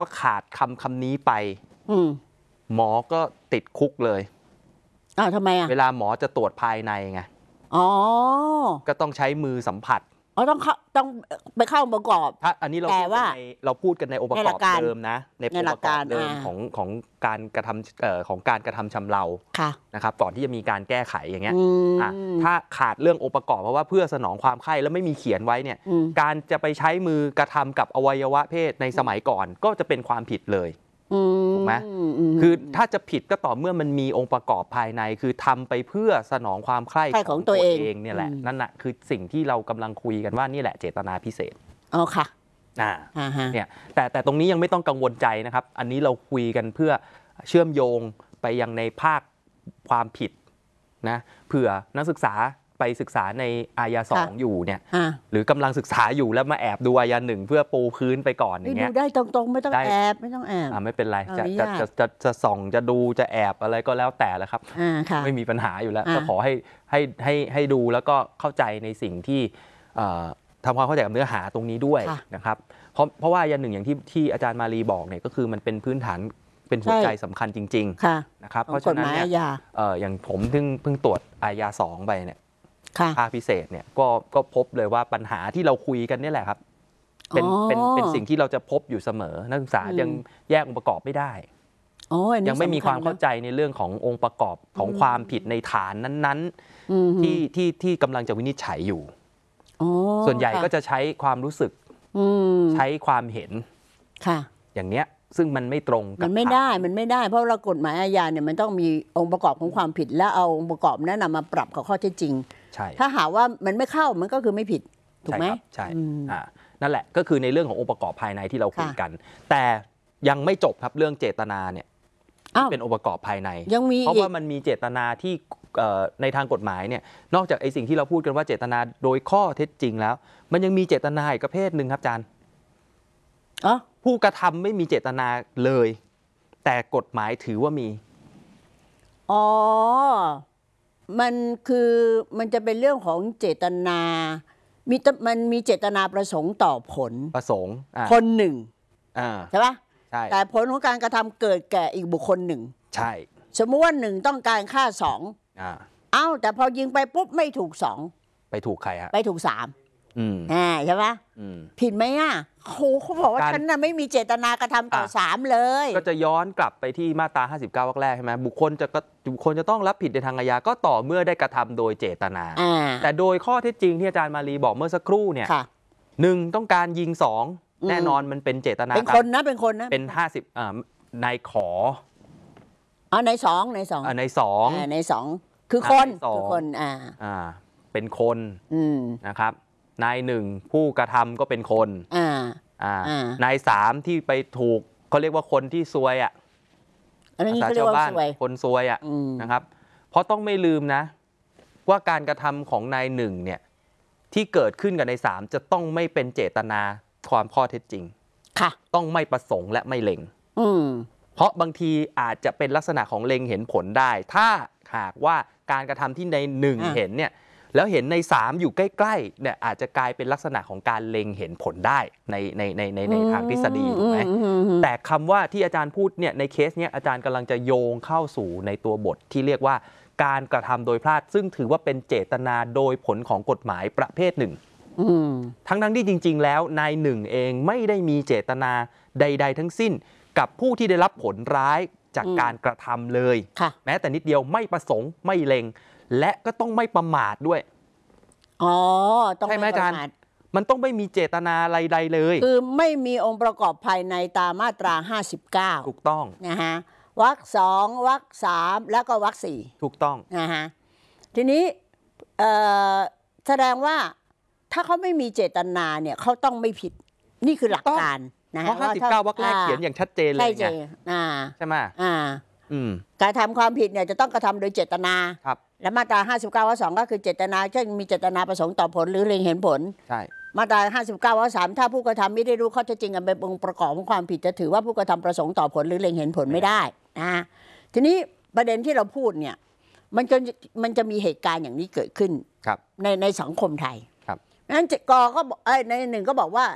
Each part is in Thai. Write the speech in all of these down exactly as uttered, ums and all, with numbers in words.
ก็ขาดคำคำนี้ไปหมอก็ติดคุกเลยอ้าวทำไมอ่ะเวลาหมอจะตรวจภายในไงอ๋อก็ต้องใช้มือสัมผัสอ๋อต้องเข้าต้องไปเข้าองค์ประกอบถ้าอันนี้เราพูดกันในเราพูดกันในองค์ประกอบเดิมนะในองค์ประกอบเดิมของของการกระทำเอ่อของการกระทำชำเรานะครับก่อนที่จะมีการแก้ไขอย่างเงี้ยถ้าขาดเรื่ององค์ประกอบเพราะว่าเพื่อสนองความใคร่แล้วไม่มีเขียนไว้เนี่ยการจะไปใช้มือกระทำกับอวัยวะเพศในสมัยก่อนก็จะเป็นความผิดเลยถูกไหมคือถ้าจะผิดก็ต่อเมื่อมันมีองค์ประกอบภายในคือทำไปเพื่อสนองความใคร่ของตัวเองเนี่ยแหละนั่นแหละคือสิ่งที่เรากำลังคุยกันว่านี่แหละเจตนาพิเศษอ๋อค่ะอ่าเนี่ยแต่แต่ตรงนี้ยังไม่ต้องกังวลใจนะครับอันนี้เราคุยกันเพื่อเชื่อมโยงไปยังในภาคความผิดนะเผื่อนักศึกษาไปศึกษาในอายาสองอยู่เนี่ยหรือกำลังศึกษาอยู่แล้วมาแอบดูอายาหนึ่งเพื่อปูพื้นไปก่อนอย่างเงี้ยดูได้ตรงๆไม่ต้องแอบไม่ต้องแอบอ่าไม่เป็นไรจะจะจะจะจะส่องจะดูจะแอบอะไรก็แล้วแต่แล้วครับไม่มีปัญหาอยู่แล้วก็ขอให้ให้ให้ให้ดูแล้วก็เข้าใจในสิ่งที่ทำความเข้าใจกับเนื้อหาตรงนี้ด้วยนะครับเพราะเพราะว่าอายาหนึ่งอย่างที่ที่อาจารย์มาลีบอกเนี่ยก็คือมันเป็นพื้นฐานเป็นหัวใจสำคัญจริงๆนะครับเพราะฉะนั้นเนี่ยอย่างผมเพิ่งเพิ่งตรวจอายาสองไปเนี่ยภาคพิเศษเนี่ยก็ก็พบเลยว่าปัญหาที่เราคุยกันนี่แหละครับเป็นเป็นเป็นสิ่งที่เราจะพบอยู่เสมอนักศึกษายังแยกองค์ประกอบไม่ได้ยังไม่มีความเข้าใจในเรื่องขององค์ประกอบของความผิดในฐานนั้นๆที่ที่ที่กำลังจะวินิจฉัยอยู่ส่วนใหญ่ก็จะใช้ความรู้สึกใช้ความเห็นอย่างเนี้ยซึ่งมันไม่ตรงกับมันไม่ได้มันไม่ได้เพราะเรากฎหมายอาญาเนี่ยมันต้องมีองค์ประกอบของความผิดและเอาองค์ประกอบนั้นนำมาปรับกับข้อเท็จจริงถ้าหาว่ามันไม่เข้ามันก็คือไม่ผิดถูกไหมใช่อ่านั่นแหละก็คือในเรื่องขององค์ประกอบภายในที่เราคุยกันแต่ยังไม่จบครับเรื่องเจตนาเนี่ยเป็นองค์ประกอบภายในเพราะว่ามันมีเจตนาที่ในทางกฎหมายเนี่ยนอกจากไอ้สิ่งที่เราพูดกันว่าเจตนาโดยข้อเท็จจริงแล้วมันยังมีเจตนาอีกประเภทหนึ่งครับอาจารย์ผู้กระทำไม่มีเจตนาเลยแต่กฎหมายถือว่ามีอ๋อมันคือมันจะเป็นเรื่องของเจตนามีมันมีเจตนาประสงค์ต่อผลประสงค์คนหนึ่งใช่ปะใช่แต่ผลของการกระทำเกิดแก่อีกบุคคลหนึ่งใช่สมมติว่าหนึ่งต้องการฆ่าสองเอ้าแต่พอยิงไปปุ๊บไม่ถูกสองไปถูกใครฮะไปถูกสามอ่าใช่ปะผิดไหมอ่ะโหเขาบอกว่าฉันน่ะไม่มีเจตนากระทำต่อสามเลยก็จะย้อนกลับไปที่มาตราห้าสิบเก้าวรรคแรกใช่ไหมบุคคลจะบุคคลจะต้องรับผิดในทางอาญาก็ต่อเมื่อได้กระทำโดยเจตนาแต่โดยข้อเท็จจริงที่อาจารย์มาลีบอกเมื่อสักครู่เนี่ยหนึ่งต้องการยิงสองแน่นอนมันเป็นเจตนาเป็นคนนะเป็นคนนะเป็นห้าสิบอ่าในขออ๋อในสองในสองในสองในสองคือคนคือคนอ่าอ่าเป็นคนนะครับนายหนึ่งผู้กระทำก็เป็นคนอ่าอ่านายสามที่ไปถูกเขาเรียกว่าคนที่ซวยอ่ะภาษาชาวบ้านคนซวยอ่ะนะครับเพราะต้องไม่ลืมนะว่าการกระทำของนายหนึ่งเนี่ยที่เกิดขึ้นกับนายสามจะต้องไม่เป็นเจตนาความข้อเท็จจริงค่ะต้องไม่ประสงค์และไม่เล็งเพราะบางทีอาจจะเป็นลักษณะของเล็งเห็นผลได้ถ้าหากว่าการกระทำที่นายหนึ่งเห็นเนี่ยแล้วเห็นในสามอยู่ใกล้ๆเนี่ยอาจจะกลายเป็นลักษณะของการเล็งเห็นผลได้ในในในในในทางทฤษฎีถูกไหมแต่คำว่าที่อาจารย์พูดเนี่ยในเคสเนี้ยอาจารย์กำลังจะโยงเข้าสู่ในตัวบทที่เรียกว่าการกระทำโดยพลาดซึ่งถือว่าเป็นเจตนาโดยผลของกฎหมายประเภทหนึ่งทั้งนั้นที่จริงๆแล้วนายหนึ่งเองไม่ได้มีเจตนาใดๆทั้งสิ้นกับผู้ที่ได้รับผลร้ายจากการกระทำเลยแม้แต่นิดเดียวไม่ประสงค์ไม่เล็งและก็ต้องไม่ประมาทด้วยอ๋อต้องไม่ประมาทมันต้องไม่มีเจตนาอะไรใดเลยคือไม่มีองค์ประกอบภายในตามมาตราห้าสิบเก้าถูกต้องนะฮะวรรคสองวรรคสามแล้วก็วรรคสี่ถูกต้องนะฮะทีนี้แสดงว่าถ้าเขาไม่มีเจตนาเนี่ยเขาต้องไม่ผิดนี่คือหลักการนะฮะเพราะห้าสิบเก้าวรรคแรกเขียนอย่างชัดเจนเลยไงใช่ไหมอ่าการทำความผิดเนี่ยจะต้องกระทำโดยเจตนาและมาตราห้าสิบเก้าวรรคสองก็คือเจตนาเช่นมีเจตนาประสงค์ต่อผลหรือเล็งเห็นผลใช่มาตราห้าสิบเก้าวรรคสามถ้าผู้กระทำไม่ได้รู้ข้อเท็จจริงอันเป็นองค์ประกอบของความผิดจะถือว่าผู้กระทำประสงค์ต่อผลหรือเล็งเห็นผลไม่ได้นะทีนี้ประเด็นที่เราพูดเนี่ยมันจะมันจะมีเหตุการณ์อย่างนี้เกิดขึ้นในในสังคมไทยครับนั้นกอก็ไอ้ในหนึ่งก็บอกว่า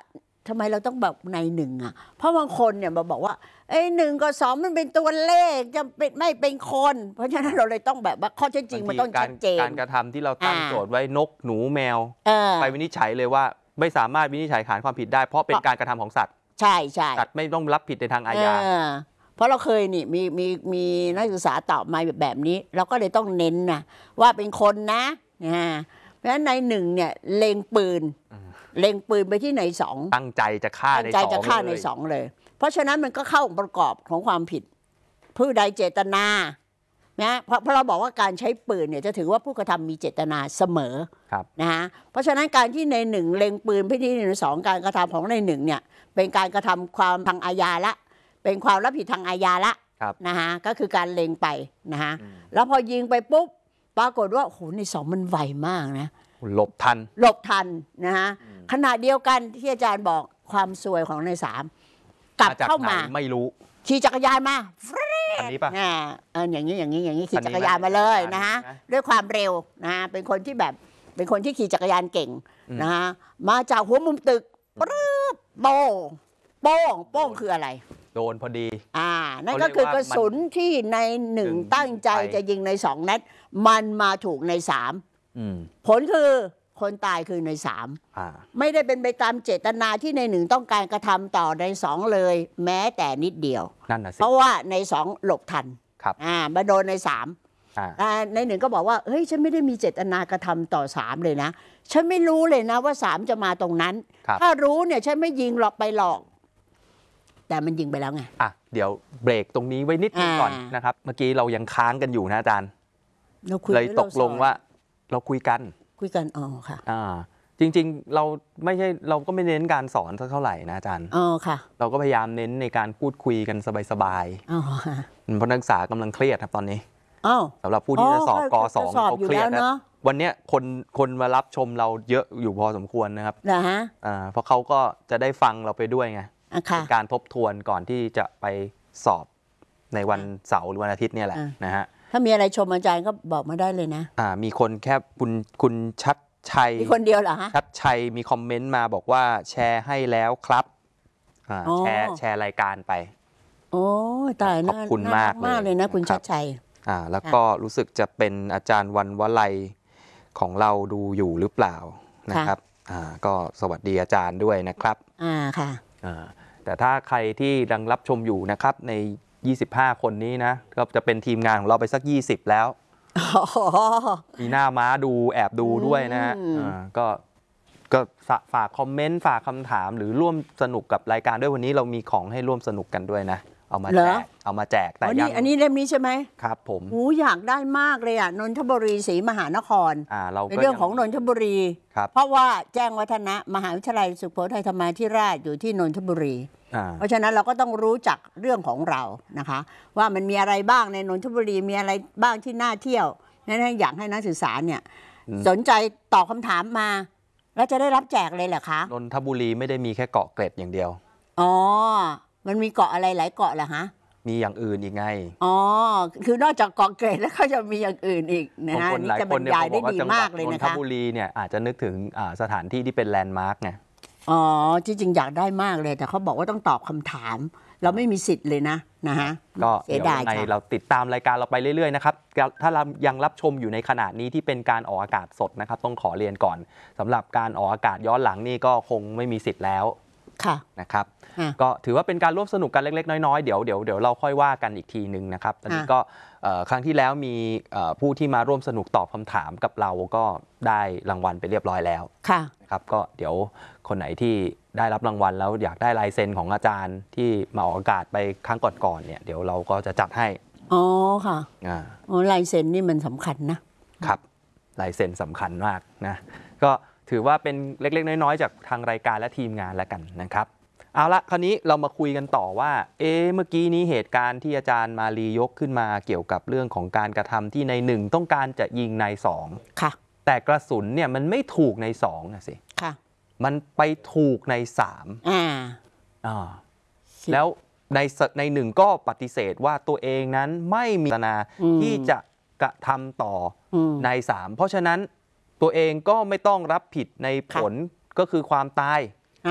ทำไมเราต้องแบบในหนึ่งอ่ะเพราะบางคนเนี่ยมาบอกว่าไอ้หนึ่งกับสองมันเป็นตัวเลขจะเป็นไม่เป็นคนเพราะฉะนั้นเราเลยต้องแบบว่าข้อเท็จจริงมันต้องชัดเจนการกระทำที่เราตั้งโจทย์ไว้นกหนูแมวไปวินิจฉัยเลยว่าไม่สามารถวินิจฉัยฐานความผิดได้เพราะเป็นการกระทำของสัตว์ใช่ใช่สัตว์ไม่ต้องรับผิดในทางอาญาเพราะเราเคยนี่มีมีมีนักศึกษาตอบมาแบบนี้เราก็เลยต้องเน้นนะว่าเป็นคนนะเพราะฉะนั้นในหนึ่งเนี่ยเล็งปืนเล็งปืนไปที่ในสองตั้งใจจะฆ่าในสองตั้งใจจะฆ่าในสองเลยเพราะฉะนั้นมันก็เข้าองค์ประกอบของความผิดผู้ใดเจตนานะเพราะเพราะเราบอกว่าการใช้ปืนเนี่ยจะถือว่าผู้กระทำมีเจตนาเสมอนะฮะเพราะฉะนั้นการที่ในหนึ่งเล็งปืนไปที่ในสองการกระทำของในหนึ่งเนี่ยเป็นการกระทำความทางอาญาละเป็นความรับผิดทางอาญาละนะฮะก็คือการเล็งไปนะฮะแล้วพอยิงไปปุ๊บปรากฏว่าโอ้โหในสองมันไวมากนะหลบทันหลบทันนะฮะขณะเดียวกันที่อาจารย์บอกความซวยของในสามกลับเข้ามาไม่รู้ขี่จักรยานมาอันนี้ป่ะเอออย่างนี้อย่างนี้อย่างนี้ขี่จักรยานมาเลยนะฮะด้วยความเร็วนะฮะเป็นคนที่แบบเป็นคนที่ขี่จักรยานเก่งนะฮะมาจากหัวมุมตึกปึ๊บโป้งโป้งโป้งคืออะไรโดนพอดีอ่านั่นก็คือกระสุนที่ในหนึ่งตั้งใจจะยิงในสองนัดมันมาถูกในสามผลคือคนตายคือในสามไม่ได้เป็นไปตามเจตนาที่ในหนึ่งต้องการกระทำต่อในสองเลยแม้แต่นิดเดียวนั่นน่ะสิเพราะว่าในสองหลบทันครับอ่ามาโดนในสามอ่าในหนึ่งก็บอกว่าเฮ้ยฉันไม่ได้มีเจตนากระทำต่อสามเลยนะฉันไม่รู้เลยนะว่าสามจะมาตรงนั้นถ้ารู้เนี่ยฉันไม่ยิงหรอกไปหลอกแต่มันยิงไปแล้วไงอ่ะเดี๋ยวเบรกตรงนี้ไว้นิดนึงก่อนนะครับเมื่อกี้เรายังค้างกันอยู่นะอาจารย์เลยตกลงว่าเราคุยกันคุยกันอ๋อค่ะอ่าจริงๆเราไม่ใช่เราก็ไม่เน้นการสอนสักเท่าไหร่นะอาจารย์อ๋อค่ะเราก็พยายามเน้นในการพูดคุยกันสบายๆอ๋อค่ะเพราะนักศึกษากำลังเครียดครับตอนนี้อ้าวสำหรับผู้ที่จะสอบกสองเขาเครียดนะวันนี้คนคนมารับชมเราเยอะอยู่พอสมควรนะครับนะฮะอ่าเพราะเขาก็จะได้ฟังเราไปด้วยไงเป็นการทบทวนก่อนที่จะไปสอบในวันเสาร์หรือวันอาทิตย์เนี่ยแหละนะฮะถ้ามีอะไรชมอาจารย์ก็บอกมาได้เลยนะอ่ามีคนแค่คุณคุณชัดชัยมีคนเดียวเหรอฮะชัดชัยมีคอมเมนต์มาบอกว่าแชร์ให้แล้วครับอ่าแชร์แชร์รายการไปโอ้ตายขอบคุณมากมากเลยนะคุณชัดชัยอ่าแล้วก็รู้สึกจะเป็นอาจารย์วันวลัยของเราดูอยู่หรือเปล่านะครับอ่าก็สวัสดีอาจารย์ด้วยนะครับอ่าค่ะอ่าแต่ถ้าใครที่ดังรับชมอยู่นะครับในยี่สิบห้าคนนี้นะก็จะเป็นทีมงานของเราไปสักยี่สิบแล้วมีหน้าม้าดูแอบดูด้วยนะฮะก็ก็ฝากคอมเมนต์ฝากคำถามหรือร่วมสนุกกับรายการด้วยวันนี้เรามีของให้ร่วมสนุกกันด้วยนะเอามาแจกเอามาแจกแต่ยังอันนี้เล่มนี้ใช่ไหมครับผมโอ้อยากได้มากเลยอ่ะนนทบุรีศรีมหานครอ่าเราในเรื่องของนนทบุรีเพราะว่าแจ้งวัฒนะมหาวิทยาลัยสุโขทัยธรรมาธิราชอยู่ที่นนทบุรีเพราะฉะนั้นเราก็ต้องรู้จักเรื่องของเรานะคะว่ามันมีอะไรบ้างในนนทบุรีมีอะไรบ้างที่น่าเที่ยวนั้นอยากให้นักศึกษาเนี่ยสนใจตอบคำถามมาแล้วจะได้รับแจกเลยเหรอคะนนทบุรีไม่ได้มีแค่เกาะเกร็ดอย่างเดียวอ๋อมันมีเกาะอะไรหลายเกาะเหรอฮะมีอย่างอื่นอีกไงอ๋อคือนอกจากเกาะเกร็ดแล้วก็จะมีอย่างอื่นอีกนะฮะนี่จะบรรยายได้ดีมากเลยนะคะนนทบุรีเนี่ยอาจจะนึกถึงสถานที่ที่เป็นแลนด์มาร์กไงอ๋อจริงๆอยากได้มากเลยแต่เขาบอกว่าต้องตอบคำถามเราไม่มีสิทธิ์เลยนะนะฮะก็เดี๋ยวยังไงเราติดตามรายการเราไปเรื่อยๆนะครับถ้าเรายังรับชมอยู่ในขณะนี้ที่เป็นการออกอากาศสดนะครับต้องขอเรียนก่อนสำหรับการออกอากาศย้อนหลังนี่ก็คงไม่มีสิทธิ์แล้วค่ะนะครับก็ถือว่าเป็นการร่วมสนุกกันเล็กๆน้อยๆเดี๋ยวเดี๋ยวเดี๋ยวเราค่อยว่ากันอีกทีหนึ่งนะครับตอนนี้ก็ครั้งที่แล้วมีผู้ที่มาร่วมสนุกตอบคำถามกับเราก็ได้รางวัลไปเรียบร้อยแล้วค่ะนะครับก็เดี๋ยวคนไหนที่ได้รับรางวัลแล้วอยากได้ลายเซ็นของอาจารย์ที่มาออกอากาศไปครั้งก่อนๆเนี่ยเดี๋ยวเราก็จะจัดให้อ๋อค่ะอ่าอ๋อลายเซ็นนี่มันสำคัญนะครับลายเซ็นสำคัญมากนะก็ถือว่าเป็นเล็กๆน้อยๆจากทางรายการและทีมงานแล้วกันนะครับเอาละคราวนี้เรามาคุยกันต่อว่าเอ๊ะเมื่อกี้นี้เหตุการณ์ที่อาจารย์มาลียกขึ้นมาเกี่ยวกับเรื่องของการกระทำที่ในหนึ่งต้องการจะยิงในสองค่ะแต่กระสุนเนี่ยมันไม่ถูกในสองนะสิค่ะมันไปถูกในสามอ่าอ่าแล้วในในหนึ่งก็ปฏิเสธว่าตัวเองนั้นไม่มีเจตนาที่จะกระทำต่อในสามเพราะฉะนั้นตัวเองก็ไม่ต้องรับผิดในผลก็คือความตาย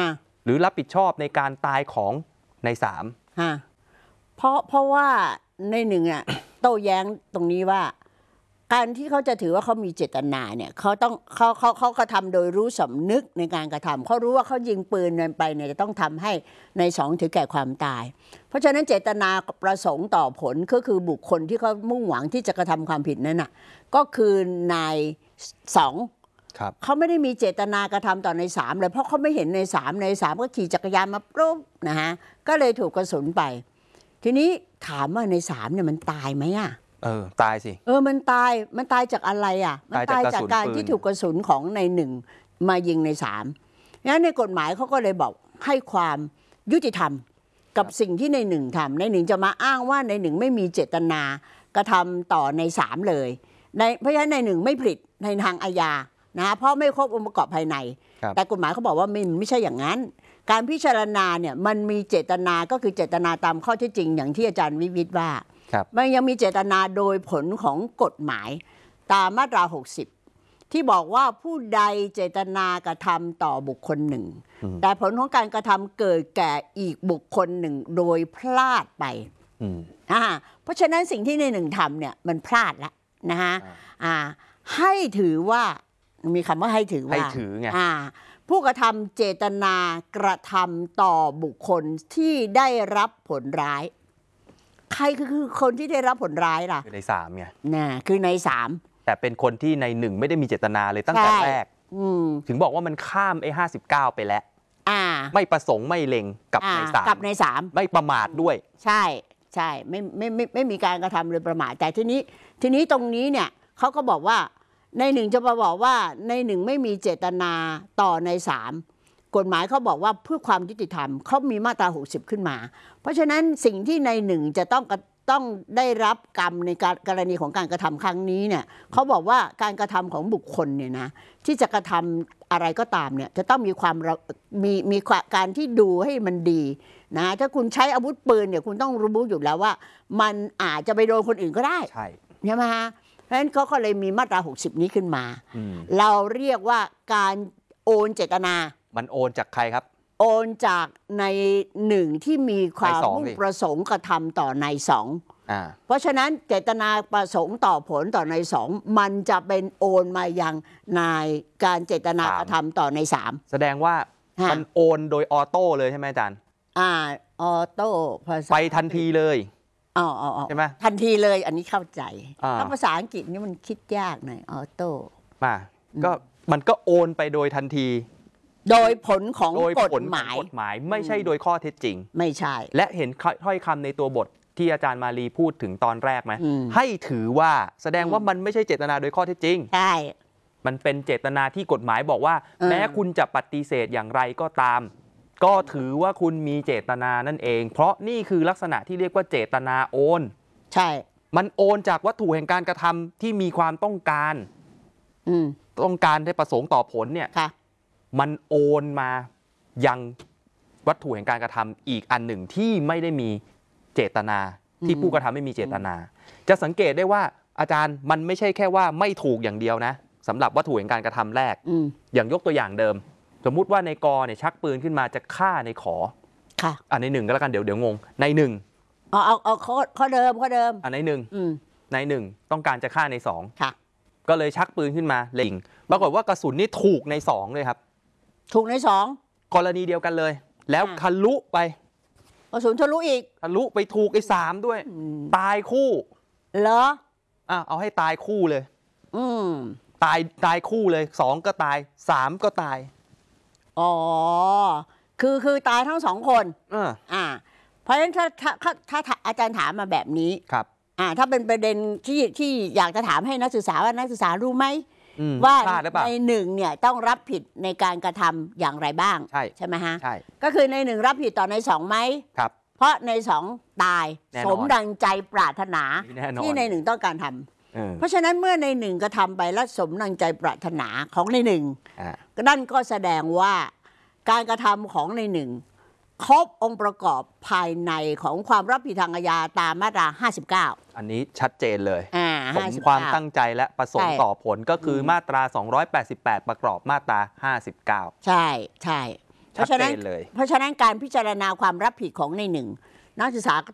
หรือรับผิดชอบในการตายของในสามฮะเพราะเพราะว่าในหนึ่งอ่ะ โต้แย้งตรงนี้ว่าการที่เขาจะถือว่าเขามีเจตนาเนี่ยเขาต้องเขาเขาเขากระทำโดยรู้สำนึกในการกระทำเขารู้ว่าเขายิงปืนไปเนี่ยจะต้องทำให้ในสองถึงแก่ความตาย เพราะฉะนั้นเจตนาประสงค์ต่อผลก็คือบุคคลที่เขามุ่งหวังที่จะกระทำความผิดนั้นน่ะก็คือนายสองเขาไม่ได้มีเจตนากระทำต่อในสามเลยเพราะเขาไม่เห็นในสามในสามก็ขี่จักรยานมาปุ๊บนะฮะก็เลยถูกกระสุนไปทีนี้ถามว่าในสามเนี่ยมันตายไหมอ่ะเออตายสิเออมันตายมันตายจากอะไรอ่ะมันตายจากการที่ถูกกระสุนของในหนึ่งมายิงในสามงั้นในกฎหมายเขาก็เลยบอกให้ความยุติธรรมกับสิ่งที่ในหนึ่งทำในหนึ่งจะมาอ้างว่าในหนึ่งไม่มีเจตนากระทำต่อในสามเลยในเพราะฉะนั้นในหนึ่งไม่ผิดในทางอาญานะเพราะไม่ครบองค์ประกอบภายในแต่กฎหมายเขาบอกว่ามันไม่ใช่อย่างนั้นการพิจารณาเนี่ยมันมีเจตนาก็คือเจตนาตามข้อเท็จจริงอย่างที่อาจารย์วิวิธว่ามันยังมีเจตนาโดยผลของกฎหมายตามมาตราหกสิบที่บอกว่าผู้ใดเจตนากระทำต่อบุคคลหนึ่งแต่ผลของการกระทำเกิดแก่อีกบุคคลหนึ่งโดยพลาดไปอ่าเพราะฉะนั้นสิ่งที่ในหนึ่งทำเนี่ยมันพลาดแล้วนะฮะอ่าให้ถือว่ามีคำว่าให้ถือว่าให้ถือไงอ่าผู้กระทำเจตนากระทำต่อบุคคลที่ได้รับผลร้ายใครคือคนที่ได้รับผลร้ายล่ะคือในสามไงน่ะคือในสามแต่เป็นคนที่ในหนึ่งไม่ได้มีเจตนาเลยตั้งแต่แรกถึงบอกว่ามันข้ามไอ้ห้าสิบเก้าไปแล้วไม่ประสงค์ไม่เล็งกับในสามกับในสามไม่ประมาทด้วยใช่ใช่ไม่ไม่ไม่ไม่มีการกระทำโดยประมาทแต่ทีนี้ทีนี้ตรงนี้เนี่ยเขาก็บอกว่าในหนึ่งจะมาบอกว่าในหนึ่งไม่มีเจตนาต่อในสามกฎหมายเขาบอกว่าเพื่อความยุติธรรมเขามีมาตราหกสิบขึ้นมาเพราะฉะนั้นสิ่งที่ในหนึ่งจะต้องต้องได้รับกรรมในการกรณีของการกระทำครั้งนี้เนี่ยเขาบอกว่าการกระทำของบุคคลเนี่ยนะที่จะกระทำอะไรก็ตามเนี่ยจะต้องมีความมีมีการที่ดูให้มันดีนะถ้าคุณใช้อาวุธปืนเนี่ยคุณต้องรู้อยู่แล้วว่ามันอาจจะไปโดนคนอื่นก็ได้ใช่ใช่ไหมฮะเพราะฉะนั้นเขาก็เลยมีมาตราหกสิบนี้ขึ้นมาเราเรียกว่าการโอนเจตนามันโอนจากใครครับโอนจากในหนึ่งที่มีความมุ่งประสงค์กระทำต่อในสองเพราะฉะนั้นเจตนาประสงค์ต่อผลต่อในสองมันจะเป็นโอนมายังในการเจตนากระทำต่อในสามแสดงว่ามันโอนโดยออโต้เลยใช่ไหมอาจารย์อ่าออโต้ภาษาไปทันทีเลยอ๋ออ๋อใช่ไหมทันทีเลยอันนี้เข้าใจถ้าภาษาอังกฤษนี่มันคิดยากหน่อยออโต้มาก็มันก็โอนไปโดยทันทีโดยผลของกฎหมายกฎหมายไม่ใช่โดยข้อเท็จจริงไม่ใช่และเห็นถ้อยคำในตัวบทที่อาจารย์มาลีพูดถึงตอนแรกไหมให้ถือว่าแสดงว่ามันไม่ใช่เจตนาโดยข้อเท็จจริงใช่มันเป็นเจตนาที่กฎหมายบอกว่าแม้คุณจะปฏิเสธอย่างไรก็ตามก็ถือว่าคุณมีเจตนานั่นเองเพราะนี่คือลักษณะที่เรียกว่าเจตนาโอนใช่มันโอนจากวัตถุแห่งการกระทำที่มีความต้องการต้องการได้ประสงค์ต่อผลเนี่ยมันโอนมายังวัตถุแห่งการกระทำอีกอันหนึ่งที่ไม่ได้มีเจตนาที่ผู้กระทำไม่มีเจตนาจะสังเกตได้ว่าอาจารย์มันไม่ใช่แค่ว่าไม่ถูกอย่างเดียวนะสำหรับวัตถุแห่งการกระทำแรกอย่างยกตัวอย่างเดิมสมมุติว่าในกอเนี่ยชักปืนขึ้นมาจะฆ่าในขอค่ะอันในหนึ่งก็แล้วกันเดี๋ยวเดี๋ยวงงในหนึ่งเอาเอาเอาข้อข้อเดิมข้อเดิมอันในหนึ่งในหนึ่งต้องการจะฆ่าในสองค่ะก็เลยชักปืนขึ้นมาเล็งปรากฏว่ากระสุนนี่ถูกในสองเลยครับถูกในสองกรณีเดียวกันเลยแล้วทะลุไปกระสุนทะลุอีกทะลุไปถูกไอ้สามด้วยตายคู่เหรออ่ะเอาให้ตายคู่เลยอืมตายตายคู่เลยสองก็ตายสามก็ตายอ๋อคือคือตายทั้งสองคนอ่าอ่าเพราะฉะนั้นถ้าถ้าถ้าถ้าอาจารย์ถามมาแบบนี้ครับอ่าถ้าเป็นประเด็นที่ที่อยากจะถามให้นักศึกษาว่านักศึกษารู้ไหมว่าในหนึ่งเนี่ยต้องรับผิดในการกระทำอย่างไรบ้างใช่ใช่ไหมฮะใช่ก็คือในหนึ่งรับผิดต่อในสองไหมครับเพราะในสองตายสมดังใจปรารถนาที่ในหนึ่งต้องการทำเพราะฉะนั้นเมื่อในหนึ่งกระทำไปแล้วสมดังใจปรารถนาของในหนึ่งนั่นก็แสดงว่าการกระทำของในหนึ่งครบองค์ประกอบภายในของความรับผิดทางอาญาตามมาตราห้าสิบเก้าอันนี้ชัดเจนเลยสมความตั้งใจและประสงค์ต่อผลก็คือมาตราสองร้อยแปดสิบแปดประกอบมาตราห้าสิบเก้าใช่ใช่ชัดเจนเลยเพราะฉะนั้นการพิจารณาความรับผิดของในหนึ่งนักศึกษา